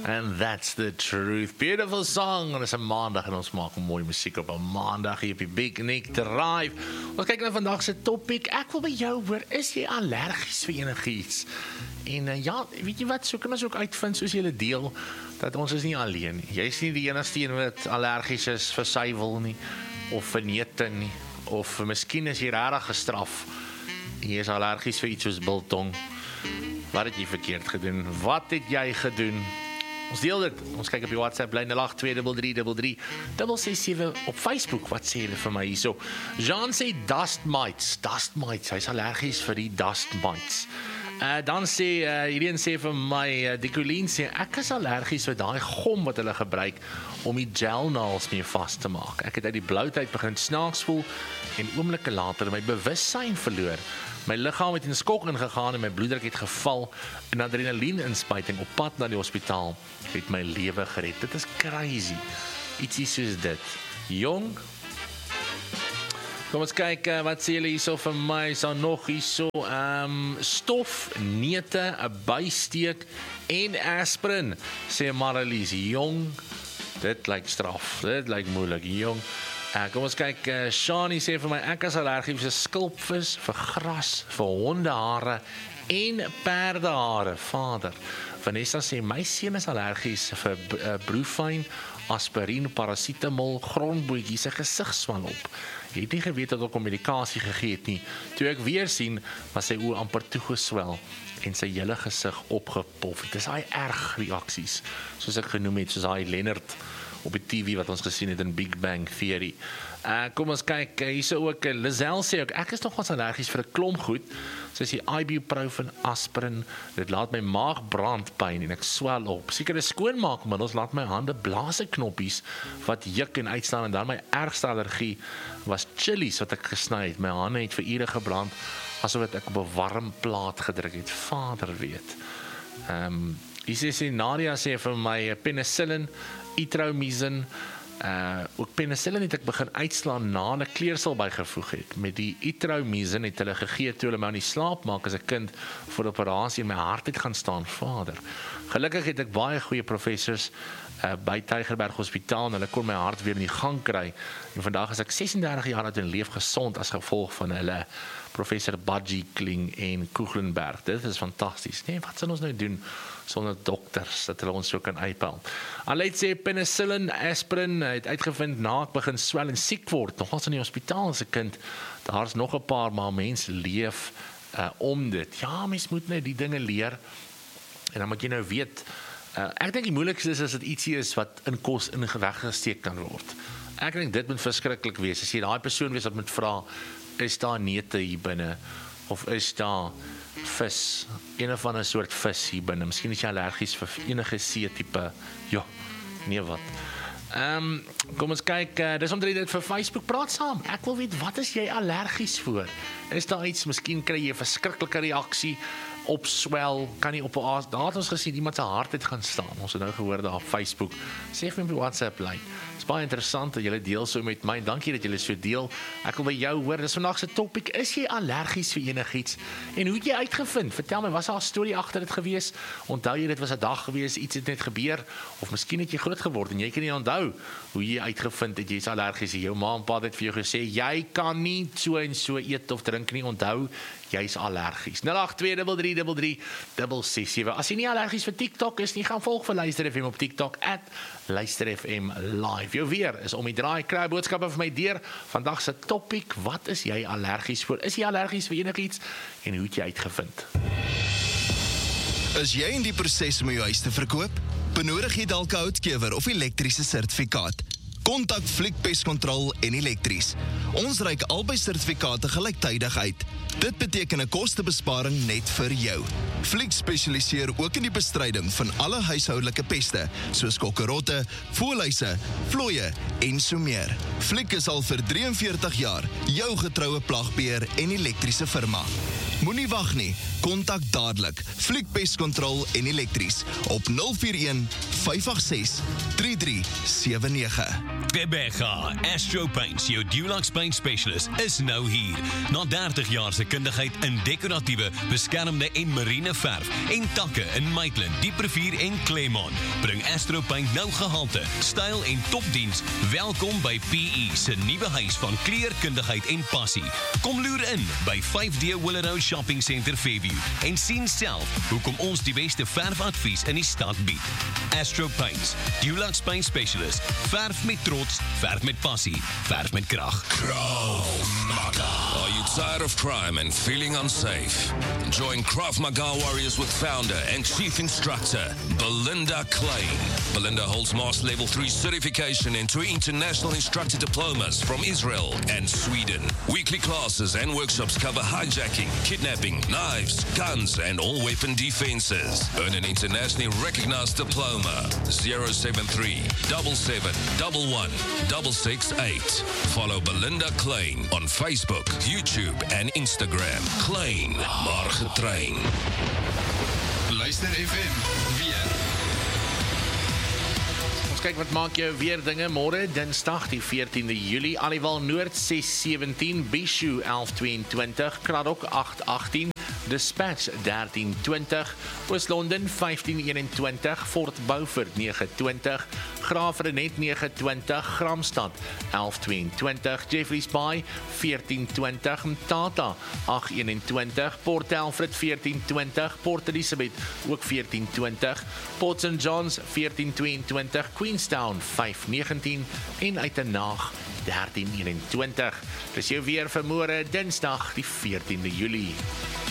And that's the truth. Beautiful song. En is 'n maandag en ons maak mooi musiek op 'n maandag hier op die Big Nick Drive. Ons kyk na vandag se topic. Ek wil by jou hoor, is jy allergies vir enigiets? En ja, weet jy wat, so kan ons ook uitvind soos julle deel, dat ons is nie alleen nie. Jy is nie die enigste een wat allergies is vir suiwel nie, of vir neute nie, of miskien is jy regtig gestraf. Jy is allergies vir iets soos biltong. Wat het jy verkeerd gedoen? Wat het jy gedoen? Ons deel dit. Ons kyk op die WhatsApp lyn 0823336667 op Facebook. Wat sê julle vir my hierso? Jean sê dust mites. Dust mites. Hy's allergies vir die dust mites. Dan sê Irene sê vir my, Dicolien sê ek is allergies vir daai gom wat hulle gebruik om die gel nails mee vas te maak. Ek het uit die bloutheid begin snaaks voel en oomblikke later my bewussyn verloor. My liggaam het in skok ingegaan en my bloeddruk het geval en adrenalien-inspuiting op pad na die hospitaal het my lewe gered. Dit is crazy. Ietsie soos dit. Jong. Kom ons kyk, wat sê julle hierso vir my? Is daar nog hierso? Stof, neute, 'n bysteek en aspirin, sê Marlies. Jong, dit lyk straf. Dit lyk moeilik, jong. Kom ons kyk, Shani sê vir my, ek is allergies vir skulpvis, vir gras, vir hondehare en perdehare. Vader. Vanessa sê, my seun is allergies vir brufyn, aspirien, paracetamol, grondboetjies, sy gesig swel op. Jy het nie geweet dat ek hom medikasie gegee het nie. Toe ek weer sien, was sy oë amper toegeswel en sy hele gesig opgepof. Dit is daai erg reaksies, soos ek genoem het, soos daai Leonard op die TV wat ons gesien het in Big Bang Theory. Kom ons kyk, hierso ook, Lizelle sê ook, ek is nogals allergies vir 'n klomp goed, soos die ibuprofen, aspirin, dit laat my maag brandpyn en ek swel op. Sekere skoonmaakmiddels laat my hande blaase knoppies wat juk en uitstaan en dan my ergste allergie was chilies wat ek gesny het. My hande het vir ure gebrand, asof ek op 'n warm plaat gedruk het. Vader weet. Hier sê Nadia sê vir my penicillin, Itromycin, ook penicillin het ek begin uitslaan na 'n kleursel bygevoeg het. Met die Itromycin het hulle gegee toe hulle my aan die slaap maak as 'n kind voor operasie en my hart het gaan staan. Vader. Gelukkig het ek baie goeie professors by Tygerberg Hospitaal en hulle kon my hart weer in die gang kry. En vandag is ek 36 jaar oud en leef gesond as gevolg van hulle. Professor Budgie Kling en Koeglenberg. Dit is fantasties. Nee, wat sal ons nou doen sonder dokters, dat hulle ons so kan uitpel? Aleit sê penicillin, aspirin het uitgevind na ek begin swel en siek word, nogals in die hospitaal as 'n kind. Daar's nog 'n paar, maar mens leef om dit. Ja, mens moet nou die dinge leer, en dan moet jy nou weet, ek dink die moeilikste is as dit ietsie is wat in kos in weggesteek kan word. Ek dink dit moet verskriklik wees, as jy daai persoon wees wat moet vra, is daar neute hier binne, of is daar vis, een of ander soort vis hier binne, miskien is jy allergies vir enige see-tipe, ja, nee wat. Kom ons kyk, dis omtrent dit vir Facebook, praat saam, ek wil weet, wat is jy allergies voor? Is daar iets, miskien kry jy 'n verskriklike reaksie, opswel, kan nie op 'n aas, daar het ons gesien, iemand se hart het gaan staan, ons het nou gehoor daar op Facebook, sê vir my op die WhatsApp lyn. Dit is baie interessant dat julle deel so met my, dankie dat julle so deel. Ek wil by jou hoor, dis vandag se topic, is jy allergies vir enigiets? En hoe het jy uitgevind? Vertel my, was daar 'n storie agter dit gewees? Onthou jy dit was 'n dag gewees, iets het net gebeur, of miskien het jy groot geword en jy kan nie onthou hoe jy uitgevind het jy is allergies. Jou ma en pa het vir jou gesê, jy kan nie so en so eet of drink nie, onthou, jy's allergies. 0823336667. As jy nie allergies vir TikTok is nie, gaan volg vir Luister FM op TikTok @LuisterFM Live. Jou weer is om die draai, kry boodskappe vir my deur. Vandag se topic, wat is jy allergies vir? Is jy allergies vir enigiets en hoe het jy uitgevind? Is jy in die proses om jou huis te verkoop? Benodig jy dalk 'n houtkewer of elektriese sertifikaat? Kontak Fliek Pestkontrol en Elektries. Ons reik albei sertifikate gelyktydig uit. Dit beteken 'n kostebesparing net vir jou. Fliek spesialiseer ook in die bestryding van alle huishoudelike peste, soos kokkerotte, voëlhuise, vlooie en so meer. Fliek is al vir 43 jaar jou getroue plagbeheer en elektriese firma. Moenie wag nie, kontak dadelik Fliek Pestkontrol en Elektries op 041 586-3379. Bebega, Astro Paints, jou Dulux Paint Specialist, is nou hier. Na 30 jaar se kundigheid in dekoratiewe, beskermde en marine verf en takke in Maitland, Dieprivier en Claremont, bring Astro Paint nou gehalte, styl en topdiens. Welkom by PE se nuwe huis van kleurkundigheid en passie. Kom loer in by 5D Willow Shopping Center Fairview en sien self hoekom ons die beste verfadvies in die stad bied. Astro Paints, Dulux Paint Specialist, verf met trots, verf met passie, verf met krag. Krav Maga. Are you tired of crime and feeling unsafe? Join Krav Maga Warriors with founder and chief instructor Belinda Klein. Belinda holds Master Level 3 certification and 2 international instructor diplomas from Israel and Sweden. Weekly classes and workshops cover hijacking, kidnapping, knives, guns, and all weapon defenses. Earn an internationally recognized diploma. 073 77 11 668. Follow Belinda Klein on Facebook, YouTube, and Instagram. Klein, maar getrain. Luister FM, weer. Ons kyk wat maak jou weer dinge môre Dinsdag die 14de Julie. Aliwal Noord 617, Bishu 1122, Kraddock 818, Dispatch 1320, Oos-London 1521, Fort Beaufort 920, Graafrenet 920, Gramstad 1122, Jeffreys Bay 1420, Mtata 821, Port Alfred 1420, Port Elizabeth ook 1420, Port St. John's 1422, Queenstown 519 en Uitenaag 1321. Dis jou weer vir môre Dinsdag die 14de Julie.